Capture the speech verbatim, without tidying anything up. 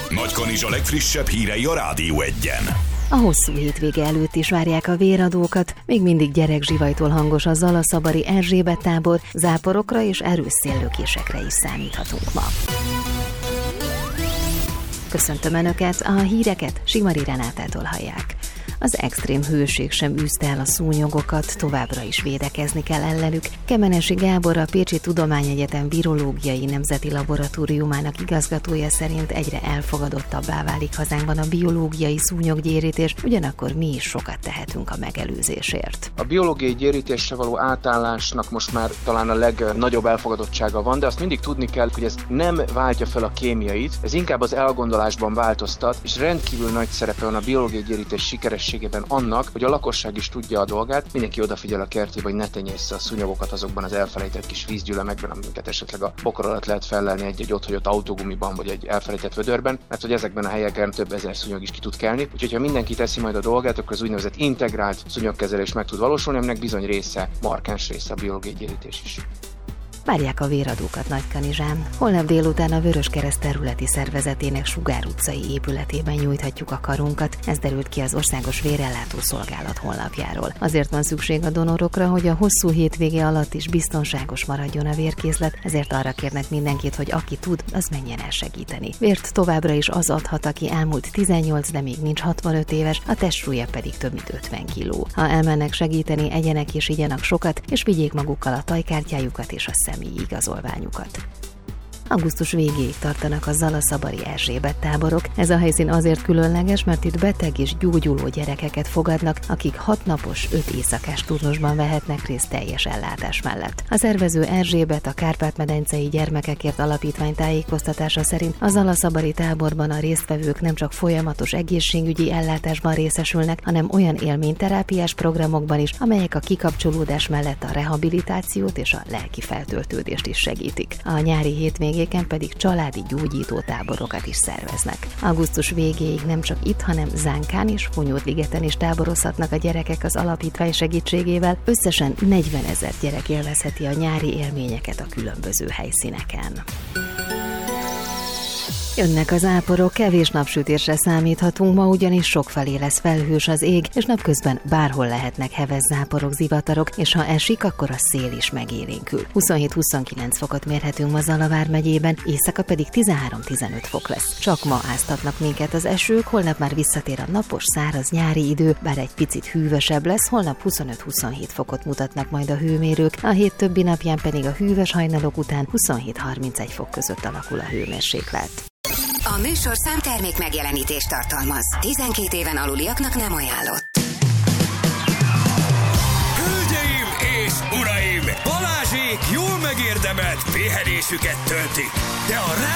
Nagykanizsa legfrissebb hírei a Rádió Egyen. A hosszú hétvége előtt is várják a véradókat, még mindig gyerekzsivajtól hangos a zalaszabari Erzsébet tábor, záporokra és erős széllökésekre is számíthatunk ma. Köszöntöm Önöket, a híreket Simari Renátától hallják. Az extrém hőség sem űzte el a szúnyogokat, továbbra is védekezni kell ellenük. Kemenesi Gábor, a Pécsi Tudományegyetem Virológiai Nemzeti Laboratóriumának igazgatója szerint egyre elfogadottabbá válik hazánkban a biológiai szúnyoggyérítés, ugyanakkor mi is sokat tehetünk a megelőzésért. A biológiai gyérítésre való átállásnak most már talán a legnagyobb elfogadottsága van, de azt mindig tudni kell, hogy ez nem váltja fel a kémiait, ez inkább az elgondolásban változtat, és rendkívül nagy szerepe van a biológiai gyérítés sikeres annak, hogy a lakosság is tudja a dolgát, mindenki odafigyel a kertjébe, hogy ne tenyészze a szúnyogokat azokban az elfelejtett kis vízgyülemekben, amiket esetleg a bokor alatt lehet fellelni egy-egy otthagyott autógumiban, vagy egy elfelejtett vödörben, mert hogy ezekben a helyeken több ezer szúnyog is ki tud kelni. Úgyhogy ha mindenki teszi majd a dolgát, akkor az úgynevezett integrált szúnyogkezelés meg tud valósulni, aminek bizony része, markáns része a biológiai gyérítés is. Várják a véradókat Nagykanizsán. Holnap délután a Vöröskereszt területi szervezetének Sugár utcai épületében nyújthatjuk a karunkat, ez derült ki az Országos Vérellátó Szolgálat honlapjáról. Azért van szükség a donorokra, hogy a hosszú hétvége alatt is biztonságos maradjon a vérkészlet, ezért arra kérnek mindenkit, hogy aki tud, az menjen el segíteni. Vért továbbra is az adhat, aki elmúlt tizennyolc, de még nincs hatvanöt éves, a testsúlya pedig több mint ötven kiló. Ha elmennek segíteni, egyenek és igyanak sokat, és vigyék magukkal a tajkártyájukat és a személyi igazolványukat. Augusztus végéig tartanak a zalaszabari Erzsébet táborok. Ez a helyszín azért különleges, mert itt beteg és gyógyuló gyerekeket fogadnak, akik hat napos, öt éjszakás turnusban vehetnek részt teljes ellátás mellett. A szervező Erzsébet, a Kárpát-medencei Gyermekekért Alapítvány tájékoztatása szerint a zalaszabari táborban a résztvevők nem csak folyamatos egészségügyi ellátásban részesülnek, hanem olyan élményterápiás programokban is, amelyek a kikapcsolódás mellett a rehabilitációt és a lelki feltöltődést is segítik. A nyári hétvégén pedig családi gyógyító táborokat is szerveznek. Augusztus végéig nem csak itt, hanem Zánkán és Hunyódligeten is táborozhatnak a gyerekek az alapítvány segítségével. Összesen negyvenezer gyerek élvezheti a nyári élményeket a különböző helyszíneken. Jönnek az záporok, kevés napsütésre számíthatunk ma, ugyanis sokfelé lesz felhős az ég, és napközben bárhol lehetnek heves záporok, zivatarok, és ha esik, akkor a szél is megélénkül. huszonhét-huszonkilenc fokot mérhetünk ma Zala vármegyében, éjszaka pedig tizenhárom-tizenöt fok lesz. Csak ma áztatnak minket az esők, holnap már visszatér a napos, száraz nyári idő, bár egy picit hűvösebb lesz, holnap huszonöt-huszonhét fokot mutatnak majd a hőmérők, a hét többi napján pedig a hűvös hajnalok után huszonhét-harmincegy fok között alakul a hőmérséklet. A műsorszám termék megjelenítést tartalmaz. tizenkét éven aluliaknak nem ajánlott. Hölgyeim és uraim! Balázsék jól megérdemelt pihenésüket töltik, de a